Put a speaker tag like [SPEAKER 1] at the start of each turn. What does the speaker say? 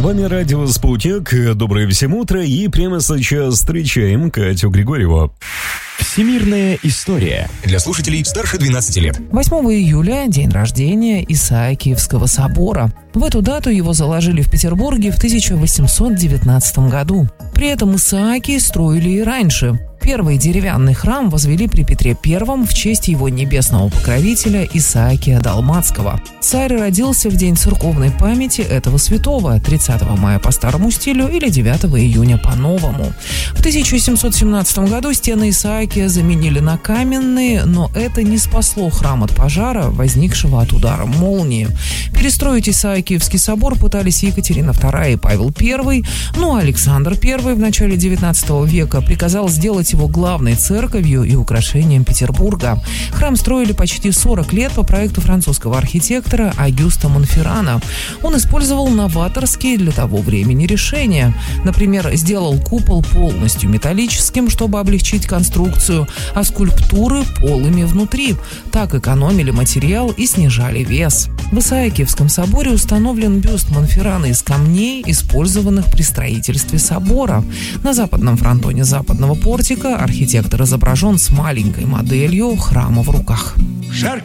[SPEAKER 1] вами радио «Спутник». Доброе всем утро. И прямо сейчас встречаем Катю Григорьеву.
[SPEAKER 2] Всемирная история для слушателей старше 12 лет.
[SPEAKER 3] 8 июля – день рождения Исаакиевского собора. В эту дату его заложили в Петербурге в 1819 году. При этом Исаакии строили и раньше. Первый деревянный храм возвели при Петре I в честь его небесного покровителя Исаакия Далмацкого. Царь родился в день церковной памяти этого святого, 30 мая по старому стилю или 9 июня по новому. В 1717 году стены Исаакия заменили на каменные, но это не спасло храм от пожара, возникшего от удара молнии. Перестроить Исаакиевский собор пытались Екатерина II и Павел I, но Александр I в начале XIX века приказал сделать его главной церковью и украшением Петербурга. Храм строили почти 40 лет по проекту французского архитектора Огюста Монферрана. Он использовал новаторские для того времени решения. Например, сделал купол полностью металлическим, чтобы облегчить конструкцию, а скульптуры полыми внутри. Так экономили материал и снижали вес. В Исаакиевском соборе установлен бюст Монферрана из камней, использованных при строительстве собора. На западном фронтоне западного портика архитектор изображен с маленькой моделью храма в руках.